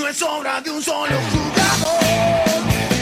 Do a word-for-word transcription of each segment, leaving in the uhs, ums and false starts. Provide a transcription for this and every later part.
no es obra de un solo jugador.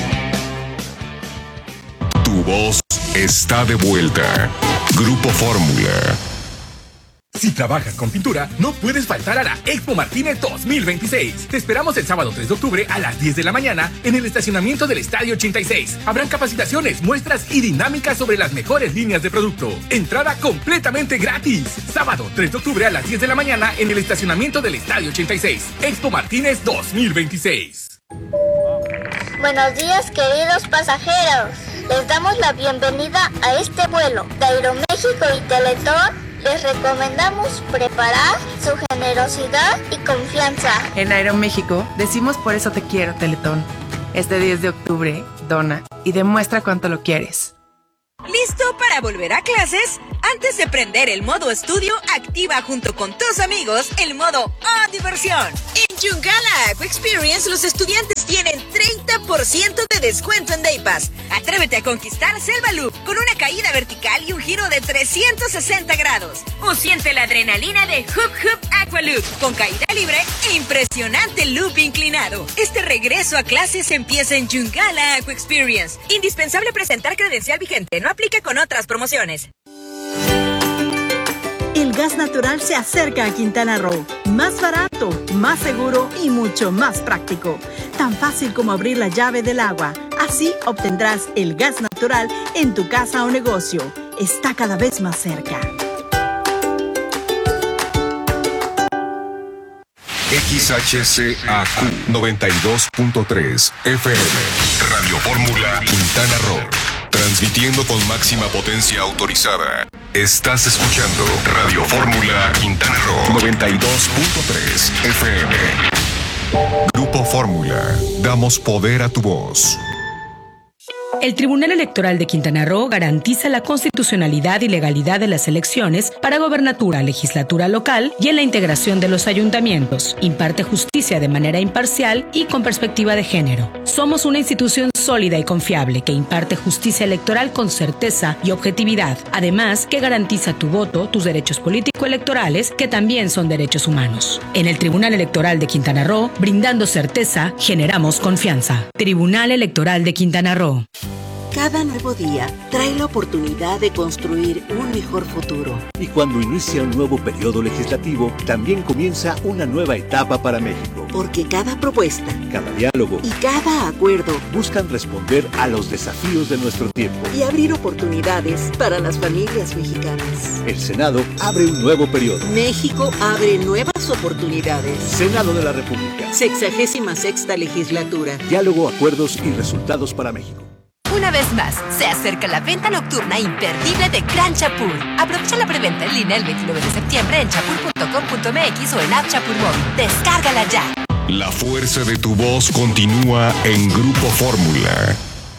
Tu voz está de vuelta. Grupo Fórmula. Si trabajas con pintura, no puedes faltar a la Expo Martínez dos mil veintiséis. Te esperamos el sábado tres de octubre a las diez de la mañana en el estacionamiento del Estadio ochenta y seis. Habrán capacitaciones, muestras y dinámicas sobre las mejores líneas de producto. Entrada completamente gratis. Sábado tres de octubre a las diez de la mañana en el estacionamiento del Estadio ochenta y seis. Expo Martínez dos mil veintiséis. Buenos días, queridos pasajeros. Les damos la bienvenida a este vuelo de Aeroméxico y Teletón. Les recomendamos preparar su generosidad y confianza. En Aeroméxico decimos por eso te quiero, Teletón. Este diez de octubre, dona y demuestra cuánto lo quieres. ¿Listo para volver a clases? Antes de prender el modo estudio, activa junto con tus amigos el modo ¡Oh, diversión! En Yungala Aqua Experience, los estudiantes tienen treinta por ciento de descuento en Day Pass. Atrévete a conquistar Selva Loop con una caída vertical y un giro de trescientos sesenta grados. O siente la adrenalina de Hoop Hoop Aqua Loop con caída libre e impresionante loop inclinado. Este regreso a clases empieza en Yungala Aqua Experience. Indispensable presentar credencial vigente. No aplica con otras promociones. El gas natural se acerca a Quintana Roo. Más barato, más seguro y mucho más práctico. Tan fácil como abrir la llave del agua. Así obtendrás el gas natural en tu casa o negocio. Está cada vez más cerca. X H C A Q noventa y dos punto tres F M. Radio Fórmula Quintana Roo. Transmitiendo con máxima potencia autorizada. Estás escuchando Radio Fórmula Quintana Roo noventa y dos punto tres F M. Grupo Fórmula. Damos poder a tu voz. El Tribunal Electoral de Quintana Roo garantiza la constitucionalidad y legalidad de las elecciones para gobernatura, legislatura local y en la integración de los ayuntamientos. Imparte justicia de manera imparcial y con perspectiva de género. Somos una institución sólida y confiable que imparte justicia electoral con certeza y objetividad. Además, que garantiza tu voto, tus derechos político-electorales, que también son derechos humanos. En el Tribunal Electoral de Quintana Roo, brindando certeza, generamos confianza. Tribunal Electoral de Quintana Roo. Cada nuevo día trae la oportunidad de construir un mejor futuro. Y cuando inicia un nuevo periodo legislativo, también comienza una nueva etapa para México. Porque cada propuesta, cada diálogo y cada acuerdo buscan responder a los desafíos de nuestro tiempo y abrir oportunidades para las familias mexicanas. El Senado abre un nuevo periodo. México abre nuevas oportunidades. Senado de la República. Sexagésima sexta legislatura. Diálogo, acuerdos y resultados para México. Una vez más, se acerca la venta nocturna imperdible de Gran Chapur. Aprovecha la preventa en línea el veintinueve de septiembre en chapur punto com punto m x o en App Chapur Móvil. ¡Descárgala ya! La fuerza de tu voz continúa en Grupo Fórmula.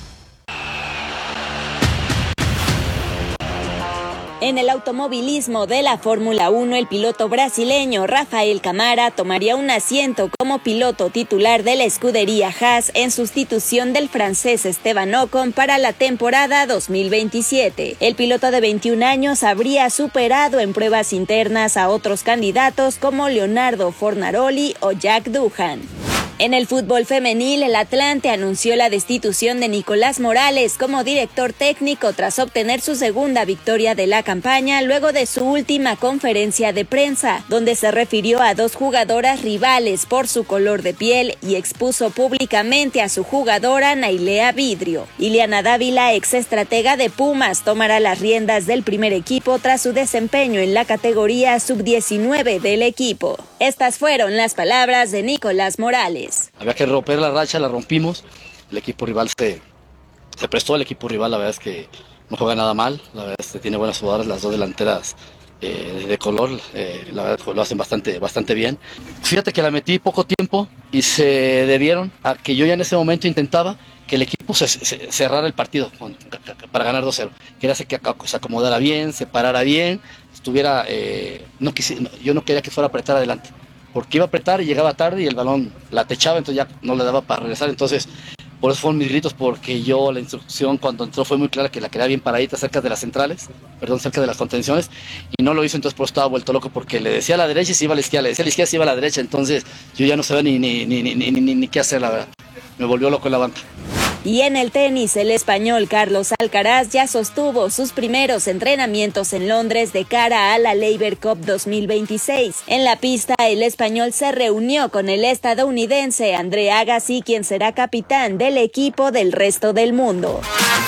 En el automovilismo de la Fórmula uno, el piloto brasileño Rafael Camara tomaría un asiento como piloto titular de la escudería Haas en sustitución del francés Esteban Ocon para la temporada dos mil veintisiete. El piloto de veintiún años habría superado en pruebas internas a otros candidatos como Leonardo Fornaroli o Jack Doohan. En el fútbol femenil, el Atlante anunció la destitución de Nicolás Morales como director técnico tras obtener su segunda victoria de la campaña luego de su última conferencia de prensa, donde se refirió a dos jugadoras rivales por su color de piel y expuso públicamente a su jugadora Nailea Vidrio. Ileana Dávila, ex estratega de Pumas, tomará las riendas del primer equipo tras su desempeño en la categoría sub diecinueve del equipo. Estas fueron las palabras de Nicolás Morales. Había que romper la racha, la rompimos. El equipo rival se, se prestó, el equipo rival la verdad es que no juega nada mal, la verdad es que tiene buenas jugadoras, las dos delanteras eh, de color, eh, la verdad lo hacen bastante, bastante bien. Fíjate que la metí poco tiempo y se debieron a que yo ya en ese momento intentaba que el equipo se, se, cerrara el partido con, para ganar dos cero. Quería que se acomodara bien, se parara bien, estuviera, eh, no quisi, yo no quería que fuera a apretar adelante, porque iba a apretar y llegaba tarde y el balón la techaba, entonces ya no le daba para regresar. Entonces, por eso fueron mis gritos, porque yo la instrucción cuando entró fue muy clara que la quería bien paradita cerca de las centrales, perdón, cerca de las contenciones, y no lo hizo, entonces por eso estaba vuelto loco, porque le decía a la derecha y se iba a la izquierda, le decía a la izquierda y se iba a la derecha, entonces yo ya no sabía ni, ni, ni, ni, ni, ni, ni qué hacer, la verdad. Me volvió loco en la banca. Y en el tenis, el español Carlos Alcaraz ya sostuvo sus primeros entrenamientos en Londres de cara a la Laver Cup dos mil veintiséis. En la pista, el español se reunió con el estadounidense Andre Agassi, quien será capitán del equipo del resto del mundo.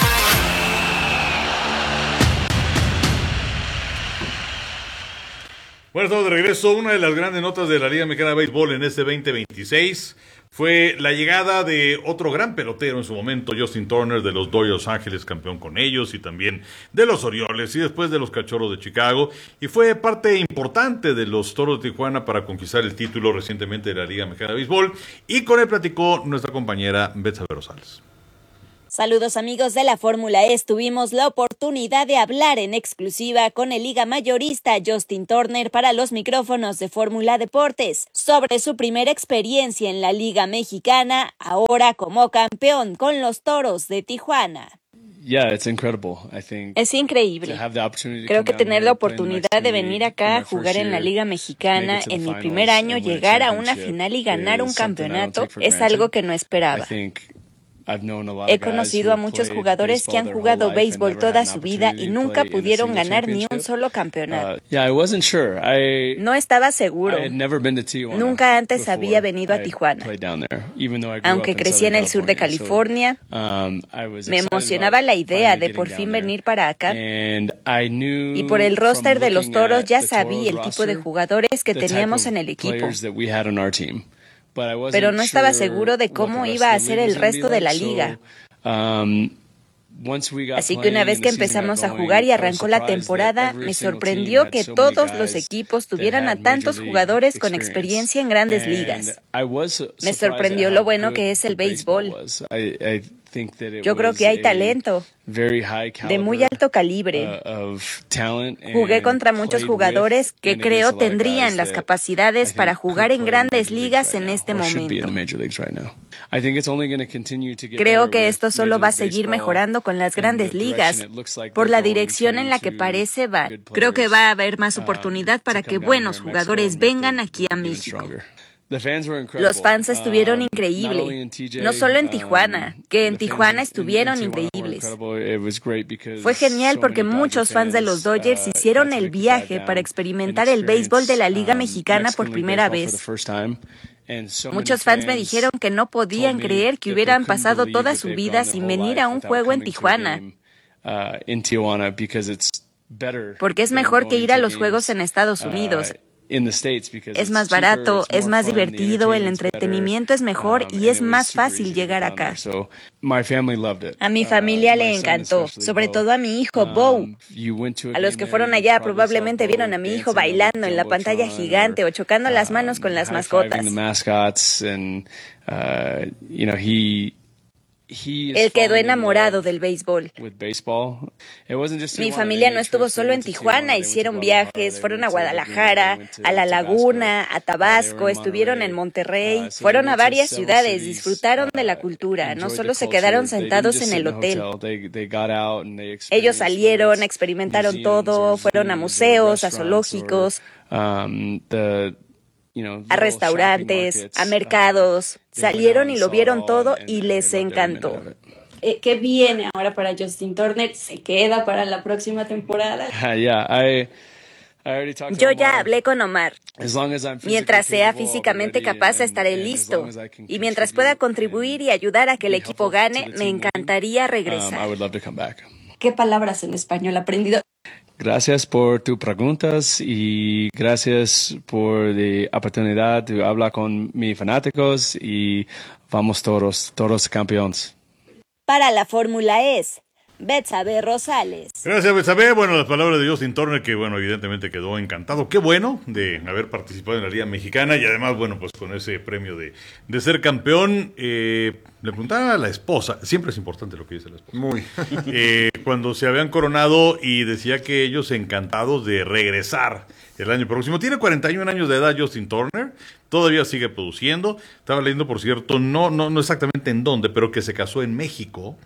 Bueno, estamos de regreso. Una de las grandes notas de la Liga Mexicana de Béisbol en este veinte veintiséis fue la llegada de otro gran pelotero en su momento, Justin Turner, de los Dodgers Ángeles, campeón con ellos, y también de los Orioles, y después de los Cachorros de Chicago, y fue parte importante de los Toros de Tijuana para conquistar el título recientemente de la Liga Mexicana de Béisbol, y con él platicó nuestra compañera Betsabe Rosales. Saludos amigos de la Fórmula E, tuvimos la oportunidad de hablar en exclusiva con el liga mayorista Justin Turner para los micrófonos de Fórmula Deportes sobre su primera experiencia en la Liga Mexicana, ahora como campeón con los Toros de Tijuana. Yeah, it's incredible. I think es increíble. Creo que tener la oportunidad de venir acá a jugar en la Liga Mexicana en mi primer año, llegar a una final y ganar un campeonato, es algo que no esperaba. He conocido a muchos jugadores que han jugado béisbol toda su vida y nunca pudieron ganar ni un solo campeonato. No estaba seguro. Nunca antes había venido a Tijuana. Aunque crecí en el sur de California, me emocionaba la idea de por fin venir para acá. Y por el roster de los Toros ya sabía el tipo de jugadores que teníamos en el equipo. Pero no estaba seguro de cómo iba a ser el resto de la liga. Así que una vez que empezamos a jugar y arrancó la temporada, me sorprendió que todos los equipos tuvieran a tantos jugadores con experiencia en grandes ligas. Me sorprendió lo bueno que es el béisbol. Yo creo que hay talento de muy alto calibre. Jugué contra muchos jugadores que creo tendrían las capacidades para jugar en grandes ligas en este momento. Creo que esto solo va a seguir mejorando con las grandes ligas por la dirección en la que parece va. Creo que va a haber más oportunidad para que buenos jugadores vengan aquí a México. Los fans estuvieron increíbles, no solo en Tijuana, que en Tijuana estuvieron increíbles. Fue genial porque muchos fans de los Dodgers hicieron el viaje para experimentar el béisbol de la Liga Mexicana por primera vez. Muchos fans me dijeron que no podían creer que hubieran pasado toda su vida sin venir a un juego en Tijuana, porque es mejor que ir a los juegos en Estados Unidos. Es más barato, es más divertido, el entretenimiento es mejor y es más fácil llegar acá. A mi familia le encantó, sobre todo a mi hijo Bo. A los que fueron allá probablemente vieron a mi hijo bailando en la pantalla gigante o chocando las manos con las mascotas. Él quedó enamorado del béisbol. Mi familia no estuvo solo en Tijuana, hicieron viajes, fueron a Guadalajara, a La Laguna, a Tabasco, estuvieron en Monterrey, fueron a varias ciudades, disfrutaron de la cultura, no solo se quedaron sentados en el hotel. Ellos salieron, experimentaron todo, fueron a museos, a zoológicos, a restaurantes, a mercados, salieron y lo vieron todo y les encantó. Eh, ¿Qué viene ahora para Justin Turner? ¿Se queda para la próxima temporada? Yo ya hablé con Omar. Mientras sea físicamente capaz, estaré listo. Y mientras pueda contribuir y ayudar a que el equipo gane, me encantaría regresar. ¿Qué palabras en español ha aprendido? Gracias por tus preguntas y gracias por la oportunidad de hablar con mis fanáticos y vamos todos, todos campeones. Para la Fórmula E, Betsabe Rosales. Gracias, Betsabe. Bueno, las palabras de Justin Turner, que bueno, evidentemente quedó encantado. Qué bueno de haber participado en la Liga Mexicana y además, bueno, pues con ese premio de, de ser campeón. Eh, le preguntaron a la esposa, siempre es importante lo que dice la esposa. Muy. eh, cuando se habían coronado y decía que ellos encantados de regresar el año próximo. Tiene cuarenta y un años de edad Justin Turner, todavía sigue produciendo. Estaba leyendo, por cierto, no, no, no exactamente en dónde, pero que se casó en México.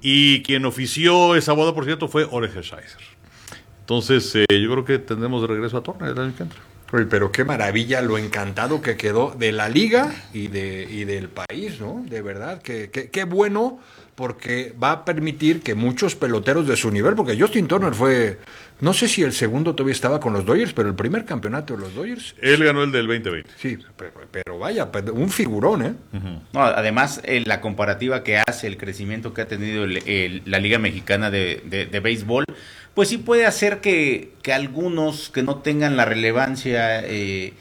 Y quien ofició esa boda, por cierto, fue Ole Hershiser. Entonces, eh, yo creo que tendremos de regreso a Turner el año que entra. Uy, pero qué maravilla lo encantado que quedó de la liga y de y del país, ¿no? De verdad, que, que, qué bueno, porque va a permitir que muchos peloteros de su nivel, porque Justin Turner fue, no sé si el segundo todavía estaba con los Dodgers, pero el primer campeonato de los Dodgers. Él ganó el del veinte veinte. Sí, pero, pero vaya, un figurón, ¿eh? Uh-huh. No, además, eh, la comparativa que hace, el crecimiento que ha tenido el, el, la Liga Mexicana de, de, de Béisbol, pues sí puede hacer que, que algunos que no tengan la relevancia eh,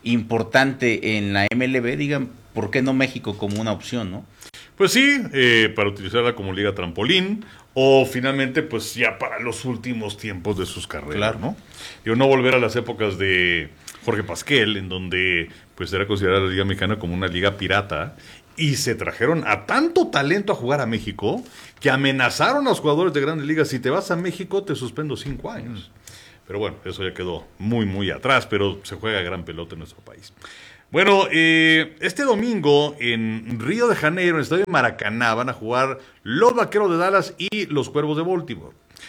importante en la M L B digan, ¿por qué no México como una opción, no? Pues sí, eh, para utilizarla como liga trampolín, o finalmente, pues ya para los últimos tiempos de sus carreras, claro, ¿no? Digo, no volver a las épocas de Jorge Pasquel, en donde pues era considerada la Liga Mexicana como una liga pirata, y se trajeron a tanto talento a jugar a México, que amenazaron a los jugadores de Grandes Ligas, si te vas a México te suspendo cinco años. Pero bueno, eso ya quedó muy, muy atrás, pero se juega gran pelota en nuestro país. Bueno, eh, este domingo en Río de Janeiro, en el estadio de Maracaná, van a jugar los Vaqueros de Dallas y los Cuervos de Baltimore.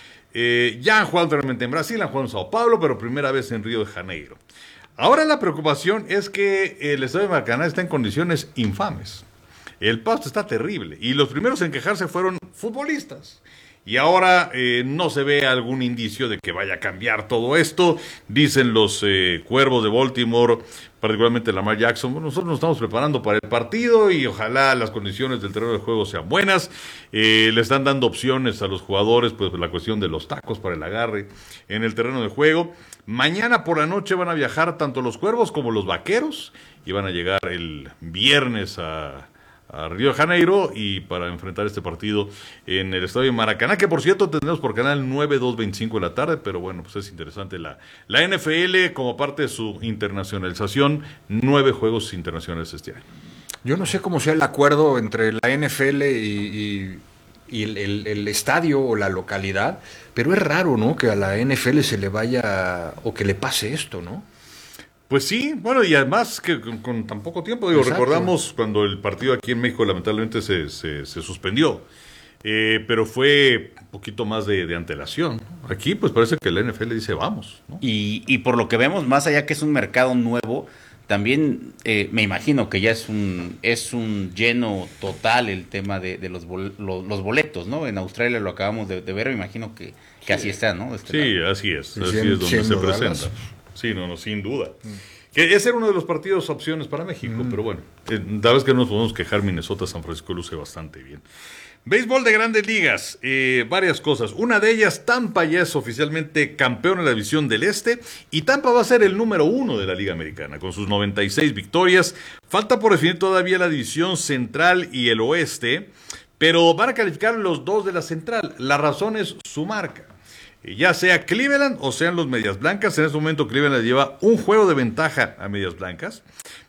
Eh, ya han jugado anteriormente en Brasil, han jugado en Sao Paulo, pero primera vez en Río de Janeiro. Ahora la preocupación es que el estadio de Maracaná está en condiciones infames. El pasto está terrible y los primeros en quejarse fueron futbolistas. Y ahora eh, no se ve algún indicio de que vaya a cambiar todo esto. Dicen los eh, Cuervos de Baltimore, particularmente Lamar Jackson, bueno, nosotros nos estamos preparando para el partido y ojalá las condiciones del terreno de juego sean buenas. Eh, le están dando opciones a los jugadores, pues la cuestión de los tacos para el agarre en el terreno de juego. Mañana por la noche van a viajar tanto los Cuervos como los Vaqueros y van a llegar el viernes a... a Río de Janeiro y para enfrentar este partido en el estadio de Maracaná, que por cierto tendremos por canal nueve, dos veinticinco de la tarde, pero bueno, pues es interesante la, la N F L como parte de su internacionalización, nueve juegos internacionales este año. Yo no sé cómo sea el acuerdo entre la N F L y, y, y el, el, el estadio o la localidad, pero es raro, ¿no?, que a la N F L se le vaya o que le pase esto, ¿no? Pues sí, bueno, y además que con, con tan poco tiempo, digo, exacto, recordamos cuando el partido aquí en México lamentablemente se, se, se suspendió, eh, pero fue un poquito más de, de antelación. Aquí pues parece que la N F L dice vamos, ¿no? Y, y por lo que vemos, más allá que es un mercado nuevo, también eh, me imagino que ya es un es un lleno total el tema de, de los, bol, los, los boletos, ¿no? En Australia lo acabamos de, de ver, me imagino que, que sí, así está, ¿no? Este sí, lado. así es, así es donde se presenta. Sí, no, no, sin duda. Mm. Que ese era uno de los partidos opciones para México, mm. pero bueno, eh, la vez que no nos podemos quejar, Minnesota, San Francisco luce bastante bien. Béisbol de Grandes Ligas, eh, varias cosas. Una de ellas, Tampa ya es oficialmente campeón en la división del Este y Tampa va a ser el número uno de la Liga Americana con sus noventa y seis victorias. Falta por definir todavía la división central y el oeste, pero van a calificar los dos de la central. La razón es su marca. Ya sea Cleveland o sean los Medias Blancas, en este momento Cleveland lleva un juego de ventaja a Medias Blancas,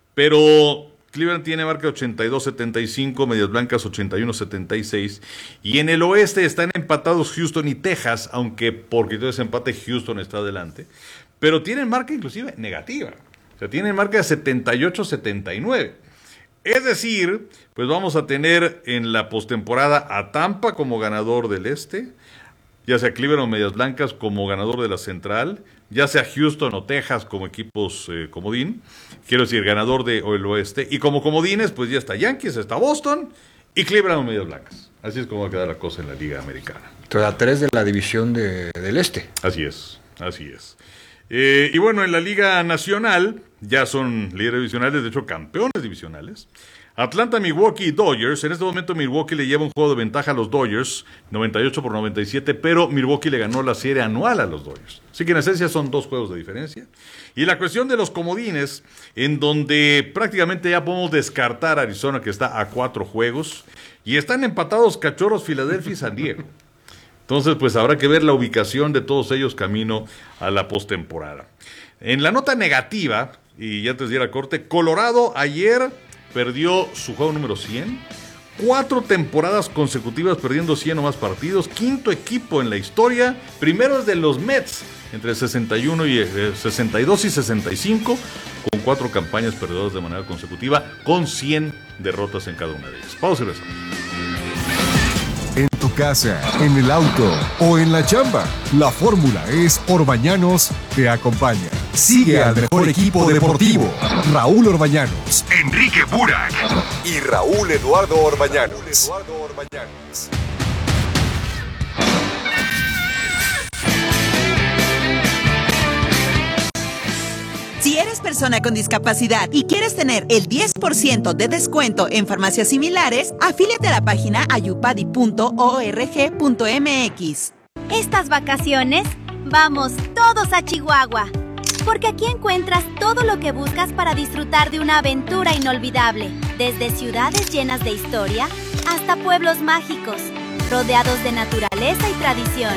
pero Cleveland tiene marca ochenta y dos setenta y cinco, Medias Blancas ochenta y uno setenta y seis, y en el oeste están empatados Houston y Texas, aunque por criterios de empate Houston está adelante, pero tienen marca inclusive negativa, o sea, tienen marca de setenta y ocho setenta y nueve. Es decir, pues vamos a tener en la postemporada a Tampa como ganador del este, ya sea Cleveland o Medias Blancas como ganador de la central, ya sea Houston o Texas como equipos eh, comodín, quiero decir, ganador de o el oeste, y como comodines, pues ya está Yankees, está Boston, y Cleveland o Medias Blancas. Así es como va a quedar la cosa en la Liga Americana. Entonces, a tres de la división de, del este. Así es, así es. Eh, y bueno, en la Liga Nacional, ya son líderes divisionales, de hecho campeones divisionales. Atlanta, Milwaukee y Dodgers. En este momento Milwaukee le lleva un juego de ventaja a los Dodgers, noventa y ocho por noventa y siete, pero Milwaukee le ganó la serie anual a los Dodgers. Así que en esencia son dos juegos de diferencia. Y la cuestión de los comodines, en donde prácticamente ya podemos descartar a Arizona, que está a cuatro juegos, y están empatados Cachorros, Filadelfia y San Diego. Entonces, pues habrá que ver la ubicación de todos ellos camino a la postemporada. En la nota negativa, y ya antes de ir a corte, Colorado ayer perdió su juego número cien cuatro temporadas consecutivas perdiendo cien o más partidos, quinto equipo en la historia, primero es de los Mets, entre sesenta y uno y eh, sesenta y dos y sesenta y cinco, con cuatro campañas perdedoras de manera consecutiva, con cien derrotas en cada una de ellas. Pausa y regresamos. En tu casa, en el auto o en la chamba, la fórmula es Orbañanos te acompaña. Sigue al mejor equipo deportivo, Raúl Orbañanos, Enrique Burak y Raúl Eduardo Orbañanos. Si eres persona con discapacidad y quieres tener el diez por ciento de descuento en farmacias similares, afíliate a la página ayupadi punto org punto mx. Estas vacaciones, vamos todos a Chihuahua, porque aquí encuentras todo lo que buscas para disfrutar de una aventura inolvidable, desde ciudades llenas de historia hasta pueblos mágicos, rodeados de naturaleza y tradición.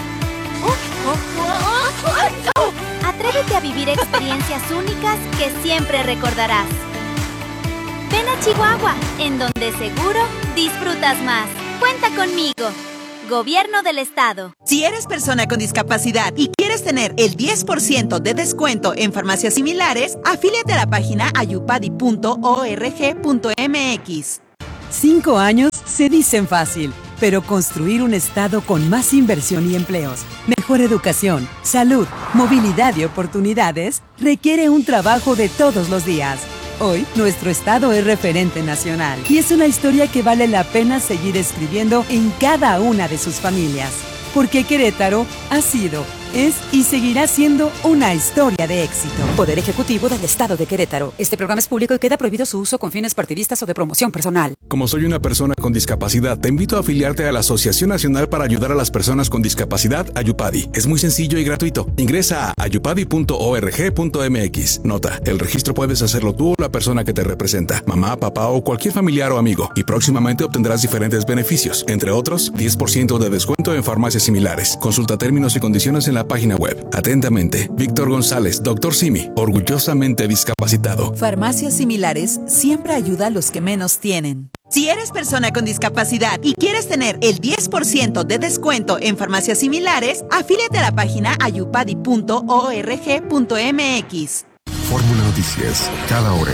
Atrévete a vivir experiencias únicas que siempre recordarás. Ven a Chihuahua, en donde seguro disfrutas más. Cuenta conmigo. Gobierno del Estado. Si eres persona con discapacidad y quieres tener el diez por ciento de descuento en farmacias similares, afíliate a la página ayupadi punto org punto mx. Cinco años se dicen fácil, pero construir un estado con más inversión y empleos, mejor educación, salud, movilidad y oportunidades requiere un trabajo de todos los días. Hoy, nuestro estado es referente nacional y es una historia que vale la pena seguir escribiendo en cada una de sus familias. Porque Querétaro ha sido, es y seguirá siendo una historia de éxito. Poder Ejecutivo del Estado de Querétaro. Este programa es público y queda prohibido su uso con fines partidistas o de promoción personal. Como soy una persona con discapacidad, te invito a afiliarte a la Asociación Nacional para Ayudar a las Personas con Discapacidad, Ayupadi. Es muy sencillo y gratuito. Ingresa a ayupadi punto org punto mx. Nota, el registro puedes hacerlo tú o la persona que te representa, mamá, papá o cualquier familiar o amigo, y próximamente obtendrás diferentes beneficios, entre otros, diez por ciento de descuento en farmacias similares. Consulta términos y condiciones en la página web. Atentamente, Víctor González, doctor Simi, orgullosamente discapacitado. Farmacias similares siempre ayuda a los que menos tienen. Si eres persona con discapacidad y quieres tener el diez por ciento de descuento en farmacias similares, afíliate a la página ayupadi punto org punto mx. Fórmula Noticias, cada hora.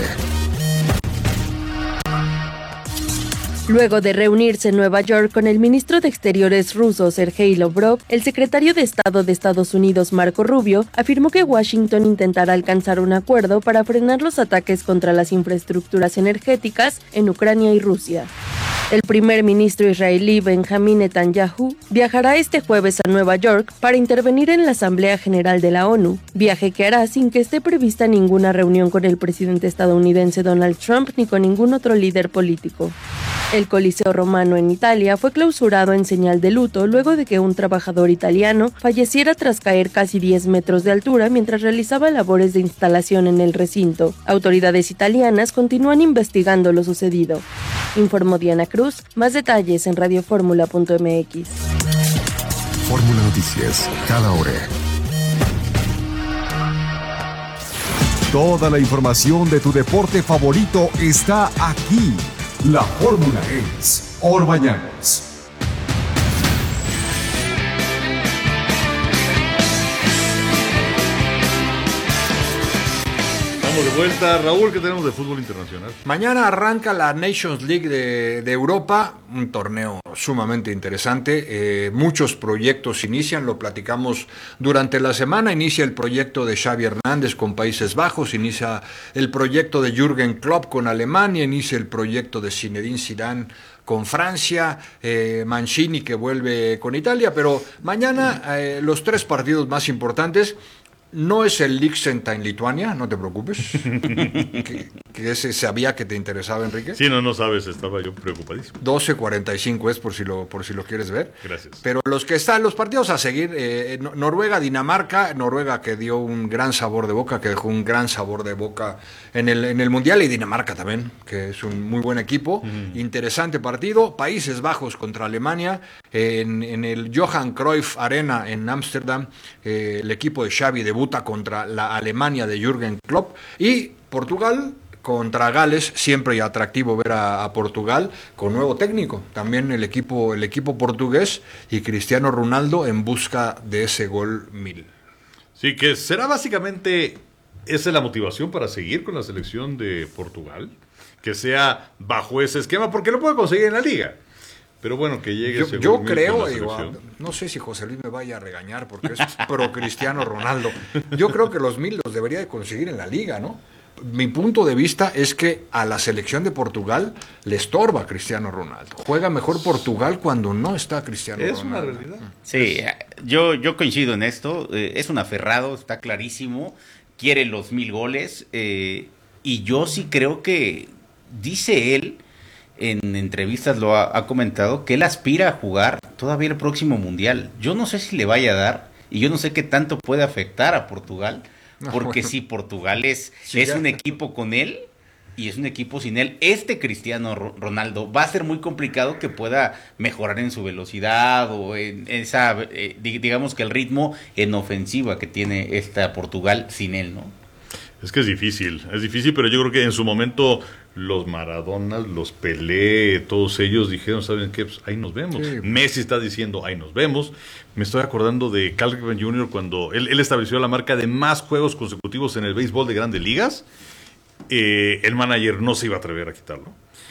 Luego de reunirse en Nueva York con el ministro de Exteriores ruso Sergei Lavrov, el secretario de Estado de Estados Unidos Marco Rubio afirmó que Washington intentará alcanzar un acuerdo para frenar los ataques contra las infraestructuras energéticas en Ucrania y Rusia. El primer ministro israelí Benjamin Netanyahu viajará este jueves a Nueva York para intervenir en la Asamblea General de la ONU, viaje que hará sin que esté prevista ninguna reunión con el presidente estadounidense Donald Trump ni con ningún otro líder político. El Coliseo Romano en Italia fue clausurado en señal de luto luego de que un trabajador italiano falleciera tras caer casi diez metros de altura mientras realizaba labores de instalación en el recinto. Autoridades italianas continúan investigando lo sucedido. Informó Diana Cruz. Más detalles en radioformula punto mx. Fórmula Noticias, cada hora. Toda la información de tu deporte favorito está aquí. La fórmula es Orbañanos. Estamos de vuelta. Raúl, ¿qué tenemos de fútbol internacional? Mañana arranca la Nations League de, de Europa, un torneo sumamente interesante. Eh, muchos proyectos inician, lo platicamos durante la semana. Inicia el proyecto de Xavi Hernández con Países Bajos, inicia el proyecto de Jürgen Klopp con Alemania, inicia el proyecto de Zinedine Zidane con Francia, eh, Mancini que vuelve con Italia, pero mañana eh, los tres partidos más importantes. No es el Liechtenstein Lituania, no te preocupes. que, que ese sabía que te interesaba, Enrique. Sí, no, no sabes, estaba yo preocupadísimo. doce cuarenta y cinco es por si lo por si lo quieres ver. Gracias. Pero los que están, los partidos a seguir, eh, Noruega, Dinamarca, Noruega que dio un gran sabor de boca, que dejó un gran sabor de boca en el, en el Mundial, y Dinamarca también, que es un muy buen equipo. Mm. Interesante partido. Países Bajos contra Alemania, eh, en, en el Johan Cruyff Arena en Ámsterdam, eh, el equipo de Xavi debuta contra la Alemania de Jürgen Klopp, y Portugal contra Gales, siempre atractivo ver a, a Portugal con nuevo técnico, también el equipo, el equipo portugués y Cristiano Ronaldo en busca de ese gol mil. Sí, que será básicamente, esa es la motivación para seguir con la selección de Portugal, que sea bajo ese esquema, porque lo puede conseguir en la liga. Pero bueno, que llegue yo, ese yo gol mil creo, con la digo, selección. no sé si José Luis me vaya a regañar porque es pro Cristiano Ronaldo. Yo creo que los mil los debería de conseguir en la liga, ¿no? Mi punto de vista es que a la selección de Portugal le estorba Cristiano Ronaldo. Juega mejor Portugal cuando no está Cristiano es Ronaldo. Es una realidad. Sí, yo, yo coincido en esto. Eh, es un aferrado, está clarísimo. Quiere los mil goles. Eh, y yo sí creo que, dice él, en entrevistas lo ha, ha comentado, que él aspira a jugar todavía el próximo Mundial. Yo no sé si le vaya a dar, y yo no sé qué tanto puede afectar a Portugal, porque si Portugal es, sí, es un equipo con él y es un equipo sin él, este Cristiano Ronaldo va a ser muy complicado que pueda mejorar en su velocidad o en esa, eh, digamos que el ritmo en ofensiva que tiene esta Portugal sin él, ¿no? Es que es difícil, es difícil, pero yo creo que en su momento los Maradonas, los Pelé, todos ellos dijeron, ¿saben qué? Pues ahí nos vemos. Sí. Messi está diciendo, ahí nos vemos. Me estoy acordando de Cal Ripken junior cuando él, él estableció la marca de más juegos consecutivos en el béisbol de grandes ligas. Eh, el manager no se iba a atrever a quitarlo.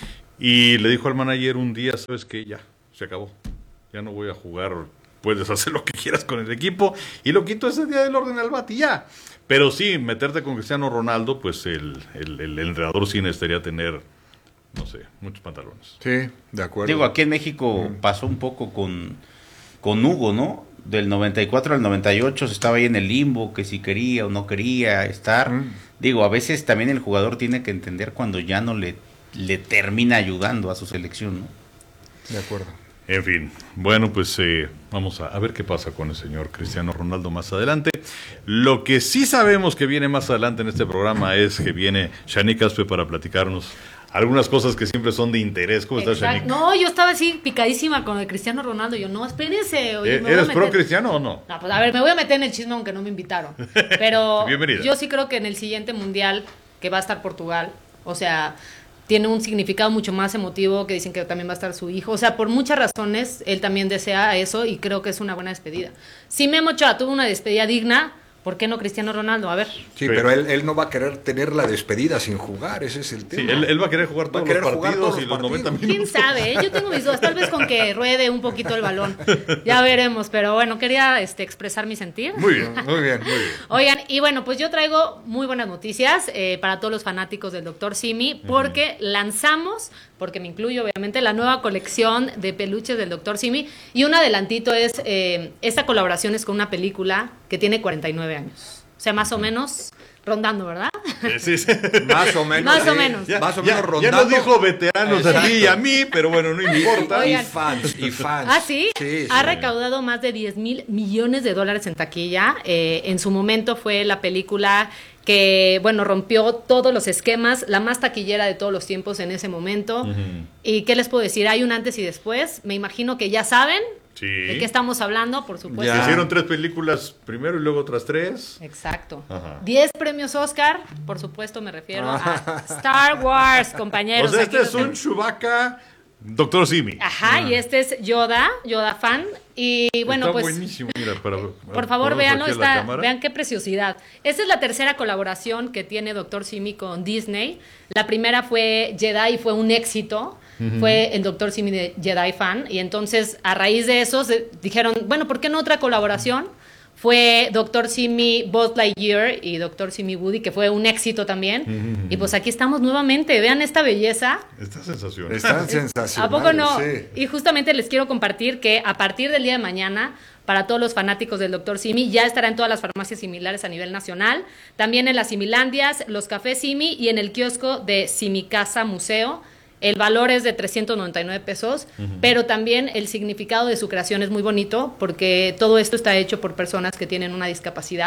Y le dijo al manager un día, ¿sabes qué? Ya, se acabó. Ya no voy a jugar, puedes hacer lo que quieras con el equipo. Y lo quito ese día del orden al bate y ya. Pero sí, meterte con Cristiano Ronaldo, pues el, el, el, el entrenador sí necesitaría tener, no sé, muchos pantalones. Sí, de acuerdo. Digo, aquí en México mm. pasó un poco con, con Hugo, ¿no? Del noventa y cuatro al noventa y ocho se estaba ahí en el limbo, que si quería o no quería estar. Mm. Digo, a veces también el jugador tiene que entender cuando ya no le, le termina ayudando a su selección, ¿no? De acuerdo. En fin, bueno, pues eh, vamos a, a ver qué pasa con el señor Cristiano Ronaldo más adelante. Lo que sí sabemos que viene más adelante en este programa es que viene Shanique Aspe para platicarnos algunas cosas que siempre son de interés. ¿Cómo estás, Shanique? No, yo estaba así picadísima con el Cristiano Ronaldo. Yo, no, espérense. Oye, ¿Eh, me ¿Eres pro Cristiano o no? No, pues a ver, me voy a meter en el chisme aunque no me invitaron. Pero Bienvenida. Yo sí creo que en el siguiente mundial, que va a estar Portugal, o sea, tiene un significado mucho más emotivo, que dicen que también va a estar su hijo. O sea, por muchas razones, él también desea eso y creo que es una buena despedida. Si Memo Ochoa tuvo una despedida digna, ¿por qué no Cristiano Ronaldo? A ver. Sí, pero él, él no va a querer tener la despedida sin jugar, ese es el tema. Sí, él, él va a querer jugar todos los partidos todos y los noventa minutos. ¿Quién sabe? Yo tengo mis dudas, tal vez con que ruede un poquito el balón. Ya veremos, pero bueno, quería este, expresar mi sentir. Muy bien, muy bien, muy bien. Oigan, y bueno, pues yo traigo muy buenas noticias eh, para todos los fanáticos del doctor Simi, porque uh-huh. lanzamos, porque me incluyo obviamente, la nueva colección de peluches del doctor Simi, y un adelantito es, eh, esta colaboración es con una película que tiene cuarenta y nueve años. O sea, más o menos rondando, ¿verdad? Sí, sí. Más o menos. Más sí. o menos. Ya, más o ya, menos rondando. Ya nos dijo veteranos Exacto. a ti y a mí, pero bueno, no importa. Y fans, y fans. ¿Ah, sí? Sí, sí. Ha recaudado más de diez mil millones de dólares en taquilla. Eh, en su momento fue la película que, bueno, rompió todos los esquemas, la más taquillera de todos los tiempos en ese momento. Uh-huh. ¿Y qué les puedo decir? Hay un antes y después. Me imagino que ya saben. Sí. ¿De qué estamos hablando? Por supuesto. Ya. Se hicieron tres películas primero y luego otras tres. Exacto. Ajá. Diez premios Oscar, por supuesto me refiero a Star Wars, compañeros. O sea, este es un Chewbacca Doctor Simi. Ajá, ah. y este es Yoda, Yoda fan. Y bueno, está pues. buenísimo, mira, para, por favor, véanlo, está, vean qué preciosidad. Esta es la tercera colaboración que tiene Doctor Simi con Disney. La primera fue Jedi y fue un éxito. Uh-huh. Fue el Doctor Simi de Jedi fan. Y entonces, a raíz de eso, se dijeron, bueno, ¿por qué no otra colaboración? Fue Doctor Simi Buzz Lightyear y Doctor Simi Woody, que fue un éxito también. Uh-huh. Y pues aquí estamos nuevamente. Vean esta belleza. Esta sensación. Están sensacionales. ¿A poco no? Sí. Y justamente les quiero compartir que a partir del día de mañana, para todos los fanáticos del Doctor Simi, ya estará en todas las farmacias similares a nivel nacional. También en las Similandias, los cafés Simi y en el kiosco de Simi Casa Museo. El valor es de trescientos noventa y nueve pesos, uh-huh. pero también el significado de su creación es muy bonito porque todo esto está hecho por personas que tienen una discapacidad.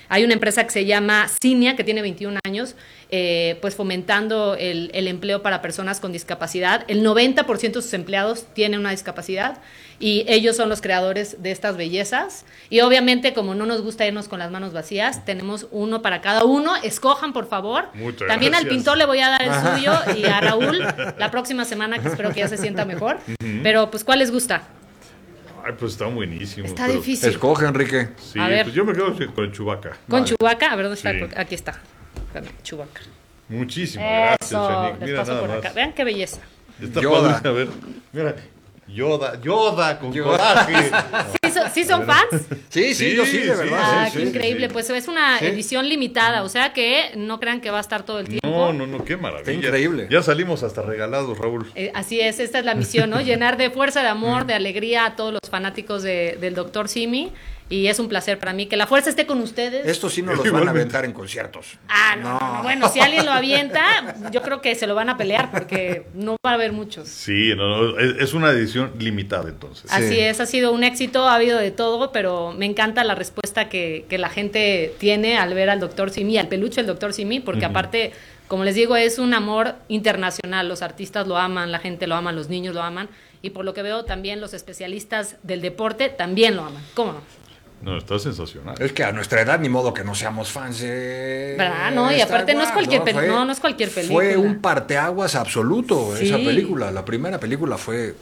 Hay una empresa que se llama Cinia, que tiene veintiún años, eh, pues fomentando el, el empleo para personas con discapacidad. El noventa por ciento de sus empleados tienen una discapacidad y ellos son los creadores de estas bellezas. Y obviamente, como no nos gusta irnos con las manos vacías, tenemos uno para cada uno. Escojan, por favor. Muchas También gracias. Al pintor le voy a dar el Ajá. suyo y a Raúl la próxima semana, que espero que ya se sienta mejor. Uh-huh. Pero, pues, ¿cuál les gusta? Ay, pues está buenísimo. Está pero... difícil. Escoge, Enrique. Sí, a ver. Pues yo me quedo con Chewbacca. ¿Con vale. Chewbacca? A ver, ¿dónde sí. está? Aquí está. Chewbacca. Muchísimas gracias, Shanique. Mira nada por más. Acá. Vean qué belleza. Está Yoda. Padre, a ver, mira. Yoda, Yoda con Yoda. coraje. ¿Sí, so, ¿Sí son fans? Sí, sí, sí, yo sí, de verdad. Ah, sí, qué sí, increíble. Sí. Pues es una ¿Sí? edición limitada, o sea que no crean que va a estar todo el tiempo. No, no, no, qué maravilla. Está increíble. Ya salimos hasta regalados, Raúl. Eh, así es, esta es la misión, ¿no? Llenar de fuerza, de amor, de alegría a todos los fanáticos de, del doctor Simi. Y es un placer para mí que la fuerza esté con ustedes. Estos sí no los van a aventar en conciertos. Ah, no, no. no. Bueno, si alguien lo avienta, yo creo que se lo van a pelear porque no va a haber muchos. Sí, no, no, es, es una edición limitada entonces. Así sí. es, ha sido un éxito, ha habido de todo, pero me encanta la respuesta que, que la gente tiene al ver al doctor Simi, al peluche del doctor Simi, porque uh-huh. aparte, como les digo, es un amor internacional. Los artistas lo aman, la gente lo ama, los niños lo aman, y por lo que veo también los especialistas del deporte también lo aman. ¿Cómo no? No, está sensacional. Es que a nuestra edad ni modo que no seamos fans de... ¿Verdad? No, y aparte Star no es cualquier ¿no? Fue, no, no es cualquier película. Fue un parteaguas absoluto sí. esa película. La primera película fue,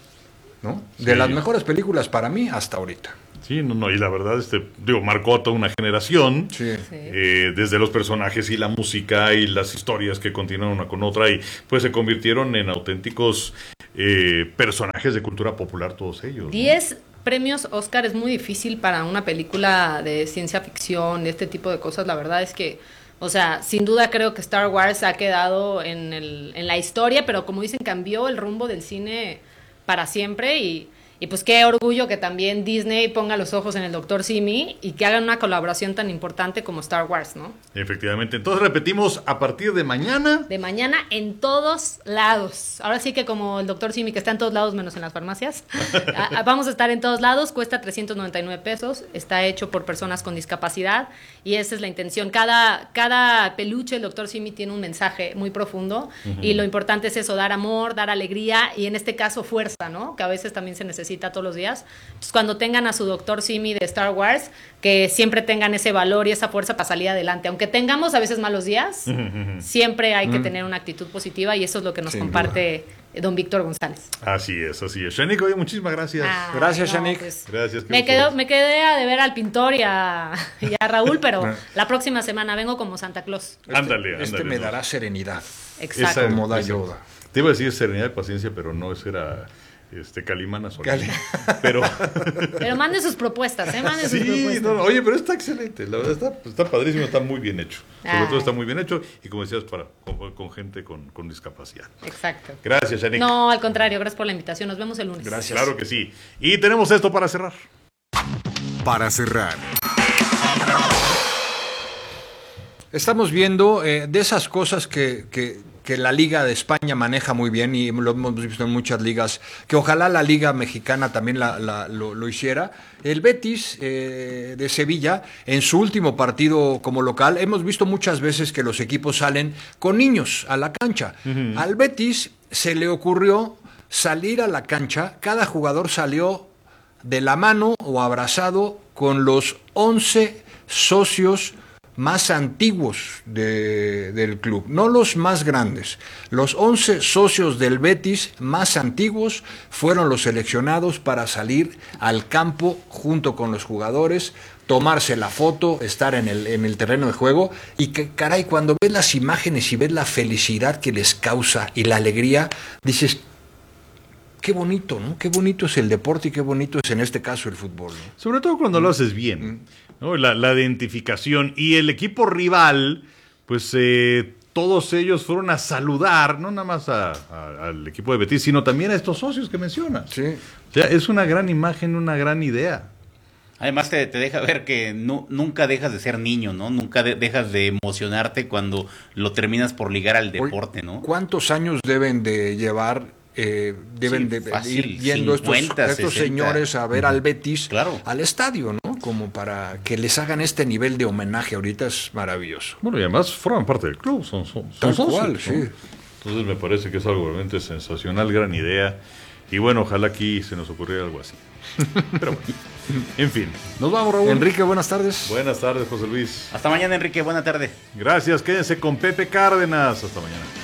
¿no? De sí. las mejores películas para mí hasta ahorita. Sí, no, no, y la verdad, este, digo, marcó a toda una generación, sí. eh, desde los personajes y la música y las historias que continuaron una con otra, y pues se convirtieron en auténticos eh, personajes de cultura popular todos ellos. Diez... ¿no? Premios Oscar es muy difícil para una película de ciencia ficción, de este tipo de cosas. La verdad es que, o sea, sin duda creo que Star Wars ha quedado en, el, en la historia, pero como dicen, cambió el rumbo del cine para siempre y... Y pues qué orgullo que también Disney ponga los ojos en el doctor Simi y que hagan una colaboración tan importante como Star Wars, ¿no? Efectivamente. Entonces repetimos, a partir de mañana. De mañana en todos lados. Ahora sí que como el doctor Simi, que está en todos lados menos en las farmacias, vamos a estar en todos lados. Cuesta trescientos noventa y nueve pesos. Está hecho por personas con discapacidad y esa es la intención. Cada, cada peluche del doctor Simi tiene un mensaje muy profundo uh-huh. y lo importante es eso, dar amor, dar alegría y en este caso fuerza, ¿no? Que a veces también se necesita todos los días. Entonces, cuando tengan a su doctor Simi de Star Wars, que siempre tengan ese valor y esa fuerza para salir adelante. Aunque tengamos a veces malos días, siempre hay que mm. tener una actitud positiva y eso es lo que nos Sin comparte duda. Don Víctor González. Así es, así es. Shanique, oye, muchísimas gracias. Ah, gracias, no, Shanique. Pues, gracias. Me, quedo, me quedé a deber al pintor y a, y a Raúl, pero la próxima semana vengo como Santa Claus. Este, ándale, ándale. Este me no. dará serenidad. Exacto. Esa, como da Yoda. Te iba a decir serenidad y paciencia, pero no, ese era... Este, Calimana Solís. Cali. Pero, pero manden sus propuestas, ¿eh? Manden sí, sus propuestas. No, no, oye, pero está excelente. La verdad está, está padrísimo, está muy bien hecho. Sobre Ay. todo está muy bien hecho y como decías, para, con, con gente con, con discapacidad. Exacto. Gracias, Shanique. No, al contrario, gracias por la invitación. Nos vemos el lunes. Gracias. Claro que sí. Y tenemos esto para cerrar. Para cerrar. Estamos viendo eh, de esas cosas que... que que la Liga de España maneja muy bien y lo hemos visto en muchas ligas, que ojalá la Liga Mexicana también la, la, lo, lo hiciera. El Betis eh, de Sevilla, en su último partido como local, hemos visto muchas veces que los equipos salen con niños a la cancha. Uh-huh. Al Betis se le ocurrió salir a la cancha, cada jugador salió de la mano o abrazado con los once socios más antiguos de, del club, no los más grandes. Los once socios del Betis más antiguos fueron los seleccionados para salir al campo junto con los jugadores, tomarse la foto, estar en el, en el terreno de juego y que, caray, cuando ves las imágenes y ves la felicidad que les causa y la alegría, dices, qué bonito, ¿no? Qué bonito es el deporte y qué bonito es en este caso el fútbol, ¿no? Sobre todo cuando mm. lo haces bien, ¿no? La, la identificación y el equipo rival, pues eh, todos ellos fueron a saludar, no nada más a, a, al equipo de Betis, sino también a estos socios que mencionas. Sí. O sea, es una gran imagen, una gran idea. Además te, te deja ver que no, nunca dejas de ser niño, ¿no? Nunca de, dejas de emocionarte cuando lo terminas por ligar al deporte, ¿no? ¿Cuántos años deben de llevar eh, deben Sí, de fácil, ir yendo cincuenta, estos, estos sesenta. señores a ver al Betis, Claro. al estadio, ¿no? Como para que les hagan este nivel de homenaje ahorita es maravilloso. Bueno, y además forman parte del club, son, son, son Tal socios, cual, ¿no? sí. Entonces me parece que es algo realmente sensacional, gran idea. Y bueno, ojalá aquí se nos ocurriera algo así. Pero bueno, en fin. Nos vamos, Raúl. Enrique, buenas tardes. Buenas tardes, José Luis. Hasta mañana, Enrique. Buena tarde. Gracias, quédense con Pepe Cárdenas. Hasta mañana.